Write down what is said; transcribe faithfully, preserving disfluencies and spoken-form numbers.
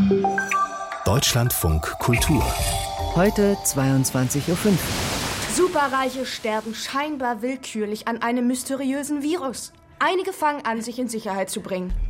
Deutschlandfunk Kultur. Heute zweiundzwanzig Uhr fünf. Superreiche sterben scheinbar willkürlich an einem mysteriösen Virus. Einige fangen an, sich in Sicherheit zu bringen.